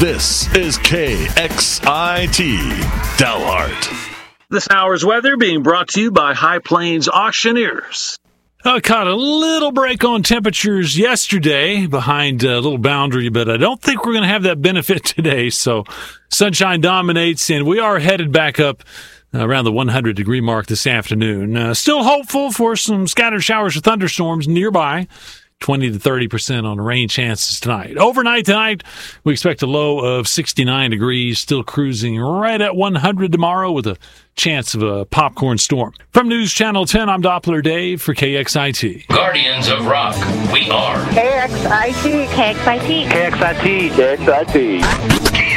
This is KXIT Dalhart. This hour's weather being brought to you by High Plains Auctioneers. I caught a little break on temperatures yesterday behind a little boundary, but I don't think we're going to have that benefit today. So sunshine dominates, and we are headed back up around the 100-degree mark this afternoon. Still hopeful for some scattered showers or thunderstorms nearby. 20 to 30% on the rain chances tonight. Overnight tonight, we expect a low of 69 degrees, still cruising right at 100 tomorrow with a chance of a popcorn storm. From News Channel 10, I'm Doppler Dave for KXIT. Guardians of Rock, we are KXIT. KXIT. KXIT. KXIT.